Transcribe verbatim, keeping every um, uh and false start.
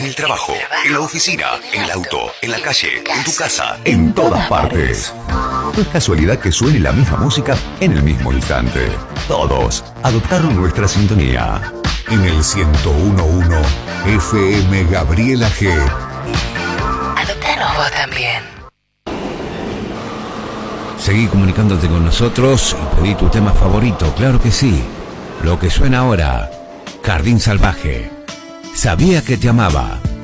En el trabajo, en la oficina, en el auto, en la calle, en tu casa, en todas partes. No es casualidad que suene la misma música en el mismo instante. Todos adoptaron nuestra sintonía. En el ciento uno punto uno F M Gabriela G. Adoptanos vos también. Seguí comunicándote con nosotros y pedí tu tema favorito, claro que sí. Lo que suena ahora, Jardín Salvaje. Sabía que te amaba.